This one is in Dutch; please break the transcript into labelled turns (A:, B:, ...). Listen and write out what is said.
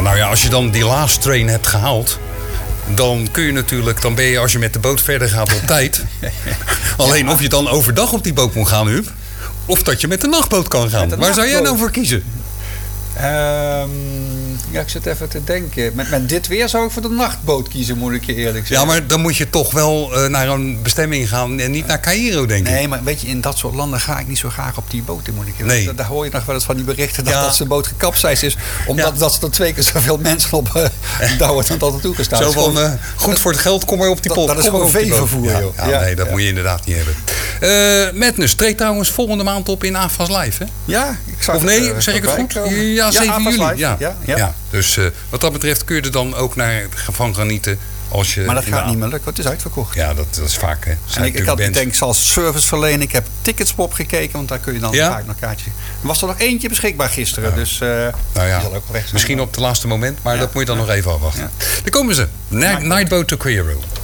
A: Nou ja, als je dan die last train hebt gehaald... dan kun je natuurlijk... dan ben je als je met de boot verder gaat op tijd. Alleen of je dan overdag op die boot moet gaan, Huub... of dat je met de nachtboot kan gaan. Waar zou jij nou voor kiezen?
B: Ja, ik zit even te denken. Met dit weer zou ik voor de nachtboot kiezen, moet ik je eerlijk zeggen.
A: Ja, maar dan moet je toch wel naar een bestemming gaan en niet naar Caïro, denk ik.
B: Nee, maar weet je, in dat soort landen ga ik niet zo graag op die boten, moet ik je
A: nee.
B: Daar hoor je nog wel eens van die berichten dat zijn boot gekapseist is. Omdat dat ze er 2 keer zoveel mensen op douwen dan dat er toegestaan is.
A: Zo van, goed voor het geld, kom maar op die pot.
B: Dat is gewoon veevervoer, joh.
A: Ja, nee, dat moet je inderdaad niet hebben. Madness treedt trouwens volgende maand op in AFAS Live, hè?
B: Ja, ik zag
A: of nee, zeg ik het goed? Ja, 7 juli.
B: Ja.
A: Dus wat dat betreft kun je er dan ook van genieten. Als je
B: maar dat gaat niet meer lukken, het is uitverkocht.
A: Ja, dat is vaak. Hè.
B: En ik denk, ik zal service verlenen. Ik heb Ticketspop gekeken, want daar kun je dan vaak nog kaartje. Er was er nog eentje beschikbaar gisteren, dus die zal ook weg zijn.
A: Misschien op het laatste moment, maar dat moet je dan nog even afwachten. Ja. Daar komen ze. Nightboat to Cairo.